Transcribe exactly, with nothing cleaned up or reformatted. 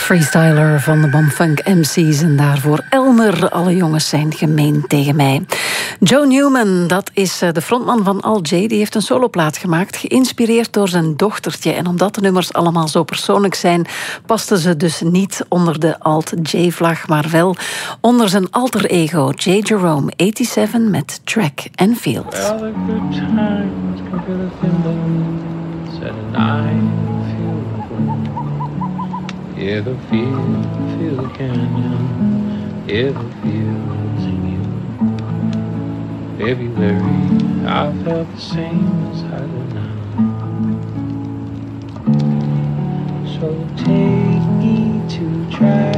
freestyler van de Bomfunk M C's en daarvoor Elmer. Alle jongens zijn gemeen tegen mij. Joe Newman, dat is de frontman van Al J. Die heeft een soloplaat gemaakt, geïnspireerd door zijn dochtertje. En omdat de nummers allemaal zo persoonlijk zijn, pasten ze dus niet onder de Alt J-vlag, maar wel onder zijn alter ego, J. Jerome zevenennegentig met Track and Field. Well, the good times can feel the thimbles at a night. Hear the field, feel the canyon, hear the fields in you. February, I felt the same as I do now. So take me to track